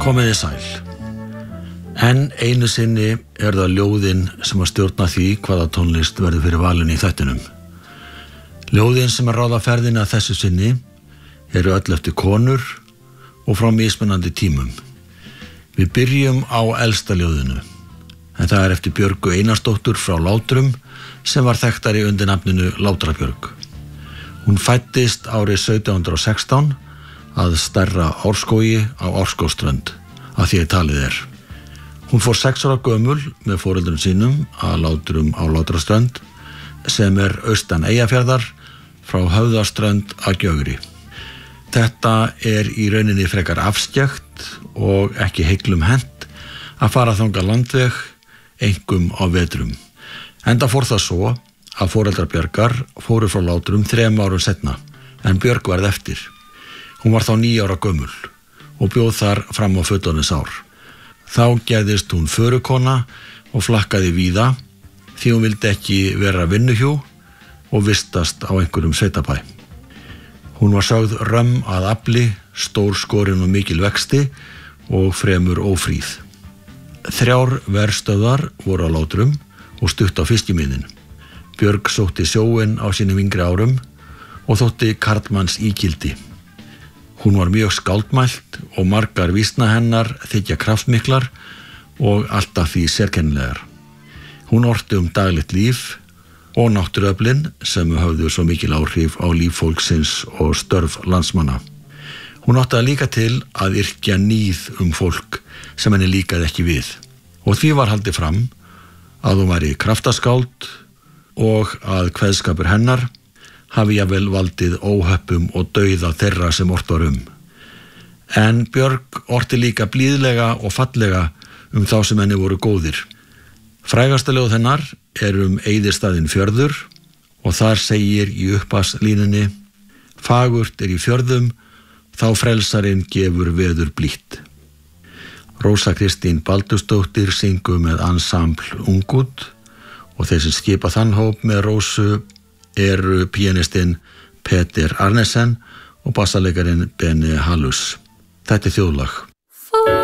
Komiði sæl. En einu sinni það ljóðin sem að stjórna því hvaða tónlist verður fyrir valinu í þættinum. Ljóðin sem að ráða ferðina að þessu sinni öll eftir konur og frá mismunandi tímum. Við byrjum á elsta ljóðinu, en það eftir Björgu Einarsdóttur frá Látrum sem var þekktari undir nafninu Látrabjörg. Hún fæddist árið 1716 að stærra Árskógi á Árskógsströnd, að því talið Hún fór 6 ára gömul með foreldrum sínum að Látrum á Látraströnd sem austan Eyjafjarðar frá Höfðaströnd að Gjögri. Þetta í rauninni frekar afskekt og ekki heiglum hent að fara þangað landveg, einkum á vetrum. Enda fór það svo að foreldrar Björgar fóru frá Látrum 3 árum seinna, en Björg varð eftir. Hún var þá 9 ára gömul og bjóð þar fram á fullorðinsár. Þá gerðist hún förukona og flakkaði víða því hún vildi ekki vera vinnuhjú og vistast á einhverjum sveitabæ. Hún var sögð römm að afli, stórskorin og mikil vexti og fremur ófríð. 3 verstöðvar voru á Látrum og stutt á fiskimiðin. Björg sótti sjóinn á sínum yngri árum og þótti karlmanns ígildi. Hún var mjög skáldmælt og margar vísna hennar þykja kraftmiklar og alltaf því sérkennilegar. Hún orti daglegt líf og náttúruöflin sem höfðu svo mikil áhrif á líf fólksins og störf landsmanna. Hún átti líka til að yrkja níð fólk sem henni líkaði ekki við og því var haldið fram að hún væri kraftaskáld og að kveðskapur hennar hafi jafnvel valdið óhöppum og dauða þeirra sem ort var En Björg orti líka blíðlega og fallega þá sem henni voru góðir. Frægasta ljóð hennar Eyðistaðinn fjörður og þar segir í upphafslínunni: Fagurt í fjörðum, þá frelsarinn gefur veður blítt. Rósa Kristín Baldursdóttir syngur með ensemble Ungút og þeir sem skipa þann hóp með Rósu píanistinn Peter Arnesen og bassalekarinn Bene Hallus. Þetta þjóðlag.